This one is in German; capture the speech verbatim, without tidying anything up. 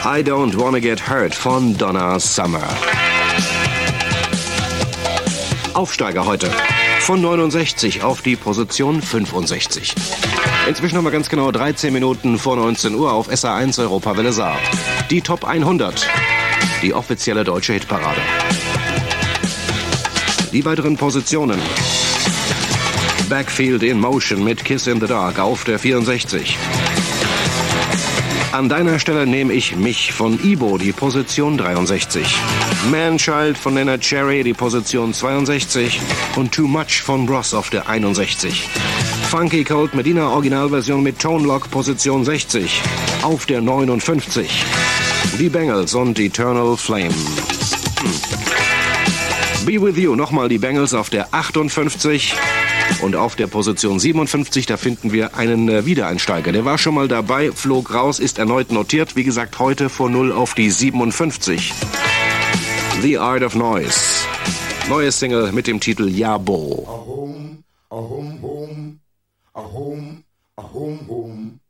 I Don't Wanna Get Hurt von Donna Summer. Aufsteiger heute. Von neunundsechzig auf die Position fünfundsechzig. Inzwischen haben wir ganz genau dreizehn Minuten vor neunzehn Uhr auf S A eins Europawelle Saar. Die Top hundert. Die offizielle deutsche Hitparade. Die weiteren Positionen. Backfield in Motion mit Kiss in the Dark auf der vierundsechzig. An deiner Stelle nehme ich mich von Ibo, die Position dreiundsechzig. Manchild von Neneh Cherry, die Position zweiundsechzig. Und Too Much von Bros auf der einundsechzig. Funky Cold Medina Originalversion mit Tone Lock, Position sechzig. Auf der neunundfünfzig. Die Bangles und Eternal Flame. Hm. Be With You, nochmal die Bangles auf der achtundfünfzig. Und auf der Position siebenundfünfzig, da finden wir einen äh, Wiedereinsteiger. Der war schon mal dabei, flog raus, ist erneut notiert. Wie gesagt, heute vor null auf die siebenundfünfzig. The Art of Noise. Neues Single mit dem Titel Yabo. A home, a home, home, a home, a home, home.